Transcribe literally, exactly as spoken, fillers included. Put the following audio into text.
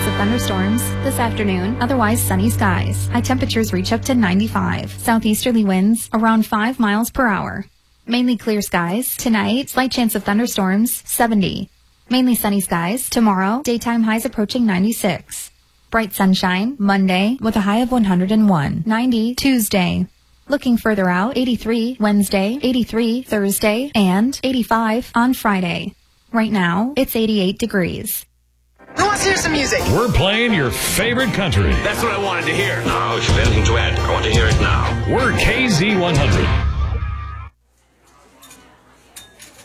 chance of thunderstorms this afternoon, otherwise sunny skies. High temperatures reach up to ninety-five. Southeasterly winds around five miles per hour. Mainly clear skies. Tonight, slight chance of thunderstorms, seventy. Mainly sunny skies. Tomorrow, daytime highs approaching ninety-six. Bright sunshine, Monday, with a high of one hundred one. ninety, Tuesday. Looking further out, eighty-three, Wednesday, eighty-three, Thursday, and eighty-five on Friday. Right now, it's eighty-eight degrees. Who wants to hear some music? We're playing your favorite country. That's what I wanted to hear. Now, if you have anything to add, I want to hear it now. We're K Z one hundred.